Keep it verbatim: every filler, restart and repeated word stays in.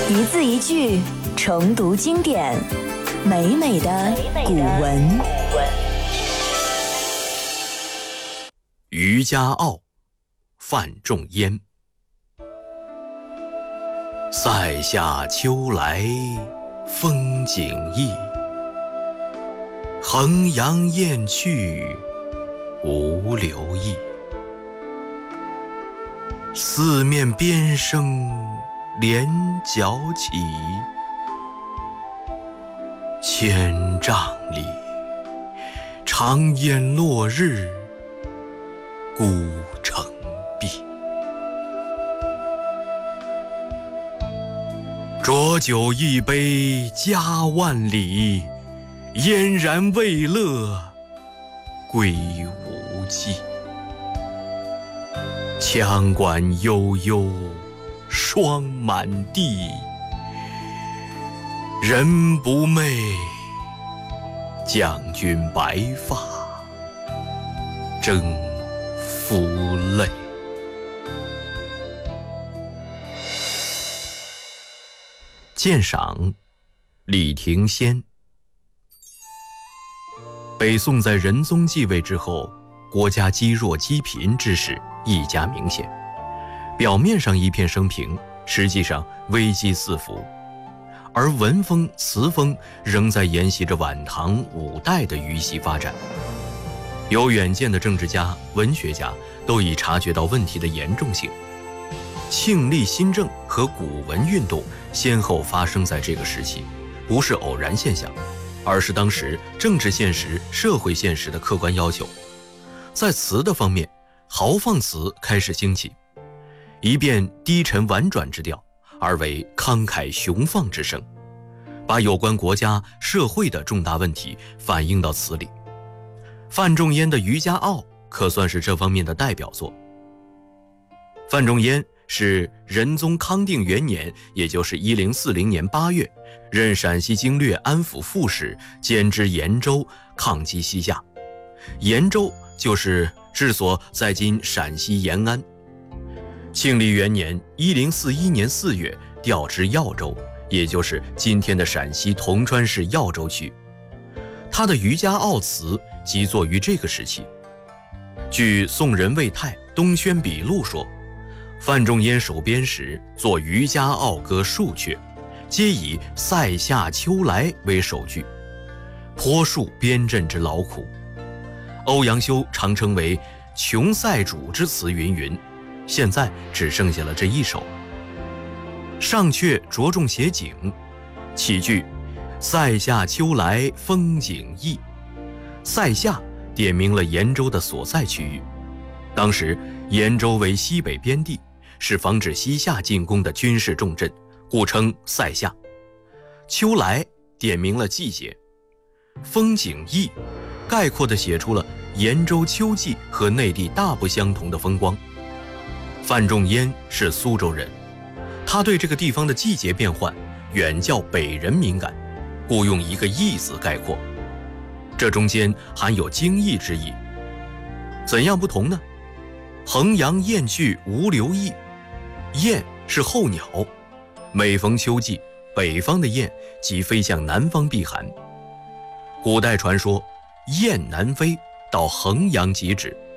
一字一句重读经典，美美的古文。 渔家傲，范仲淹。塞下秋来风景异，衡阳雁去无留意。四面边声连角起，千丈里长烟落日孤城闭。浊酒一杯家万里，燕然未勒归无计。羌管悠悠霜满地，人不寐，将军白发征夫泪。鉴赏，李廷先。北宋在仁宗继位之后，国家积弱积贫之势愈加明显，表面上一片升平，实际上危机四伏，而文风词风仍在沿袭着晚唐五代的余习发展。有远见的政治家、文学家都已察觉到问题的严重性。庆历新政和古文运动先后发生在这个时期，不是偶然现象，而是当时政治现实、社会现实的客观要求。在词的方面，豪放词开始兴起，一变低沉婉转之调，而为慷慨雄放之声，把有关国家、社会的重大问题反映到词里。范仲淹的《渔家傲》可算是这方面的代表作。范仲淹是仁宗康定元年，也就是一零四零年八月，任陕西经略安抚副使，兼知延州，抗击西夏。延州就是治所在今陕西延安。庆历元年一零四一年四月，调知耀州，也就是今天的陕西铜川市耀州区。他的《渔家傲》词即作于这个时期。据宋人魏泰《东轩笔录》说，范仲淹守边时作《渔家傲》歌数阙，皆以塞下秋来为首句，颇述边镇之劳苦。欧阳修常称为穷塞主之词云云，现在只剩下了这一首。上阙着重写景，起句塞下秋来风景异，塞下点明了延州的所在区域。当时延州为西北边地，是防止西夏进攻的军事重镇，故称塞下。秋来点明了季节，风景异概括地写出了延州秋季和内地大不相同的风光。范仲淹是苏州人，他对这个地方的季节变换远较北人敏感，故用一个异字概括，这中间含有惊异之意。怎样不同呢？衡阳雁去无留意，雁是候鸟，每逢秋季，北方的雁即飞向南方避寒。古代传说雁南飞，到衡阳即止，